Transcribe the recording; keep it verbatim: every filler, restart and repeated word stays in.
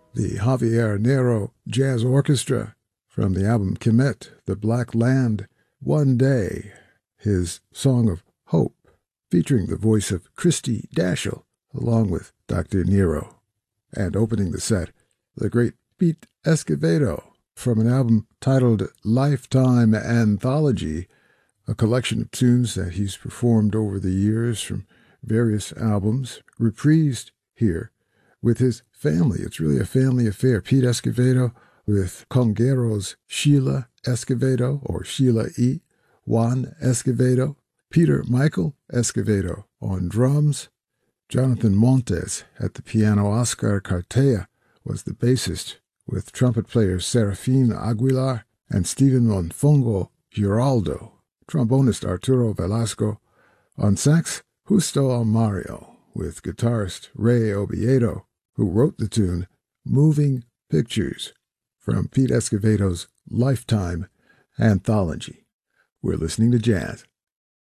the Javier Nero Jazz Orchestra from the album Kemet, The Black Land, One Day, his Song of Hope, featuring the voice of Christy Daschle, along with Doctor Nero. And opening the set, the great Pete Escovedo, from an album titled Lifetime Anthology, a collection of tunes that he's performed over the years from various albums, reprised here with his family. It's really a family affair. Pete Escovedo with congueros Sheila Escovedo, or Sheila E., Juan Escovedo, Peter Michael Escovedo on drums, Jonathan Montes at the piano. Oscar Cartea was the bassist, with trumpet players Serafin Aguilar and Stephen Monfongo Giraldo, trombonist Arturo Velasco, on sax Justo Almario, with guitarist Ray Oviedo, who wrote the tune Moving Pictures from Pete Escovedo's Lifetime Anthology. We're listening to jazz